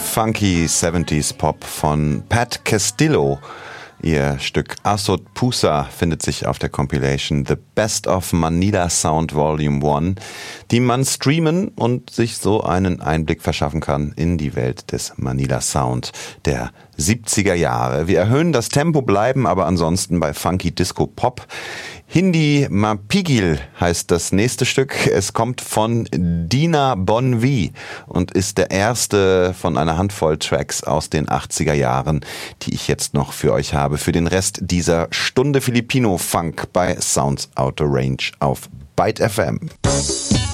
Funky 70s Pop von Pat Castillo. Ihr Stück Asot Pusa findet sich auf der Compilation The Best of Manila Sound Volume 1, die man streamen und sich so einen Einblick verschaffen kann in die Welt des Manila Sound der 70er Jahre. Wir erhöhen das Tempo, bleiben aber ansonsten bei Funky Disco Pop. Hindi Mapigil heißt das nächste Stück. Es kommt von Dina Bonvi und ist der erste von einer Handvoll Tracks aus den 80er Jahren, die ich jetzt noch für euch habe. Für den Rest dieser Stunde Filipino Funk bei Sounds Outer Range auf Byte FM.